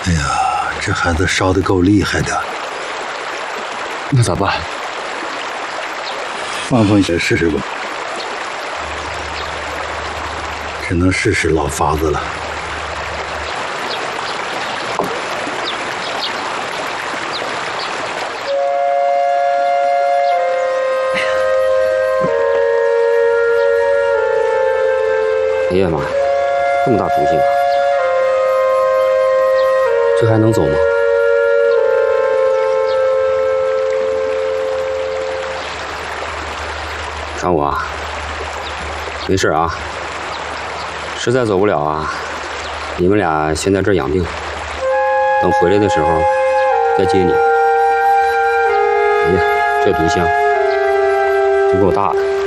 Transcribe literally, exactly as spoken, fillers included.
哎呀，这孩子烧得够厉害的， 那咋办？ 放放血试试吧，只能试试老法子了。 哎呀妈呀，这么大毒性啊！这还能走吗？常武啊，没事啊，实在走不了啊，你们俩先在这儿养病，等回来的时候再接你。哎呀，这毒性足够大的。